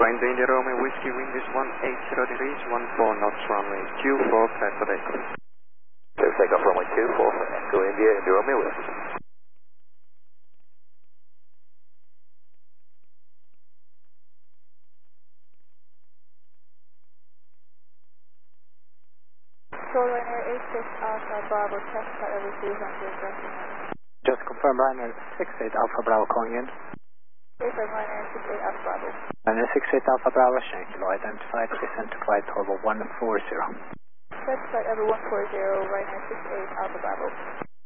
Find the India Romeo Whiskey, wind is 180 degrees, 14 knots, runway 24, clear for takeoff. Clear for takeoff, runway 24 for Echo India, India Romeo Whiskey. Ryanair 86 Alpha Bravo, test flight over 200, just confirm Ryanair 68 Alpha Bravo calling in. Confirm Ryanair 68 Alpha Bravo. Ryanair 68 Alpha Bravo, Shank Kilo identified, descent to flight level 140. Test flight over 140, Ryanair 68 Alpha Bravo.